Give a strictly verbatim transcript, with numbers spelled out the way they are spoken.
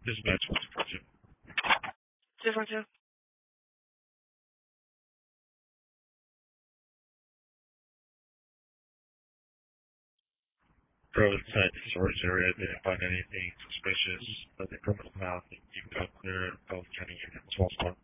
Dispatch one four two. two four two. Drove inside the storage area, didn't find anything suspicious. Nothing criminal found. You can go clear of County Unit twelve one.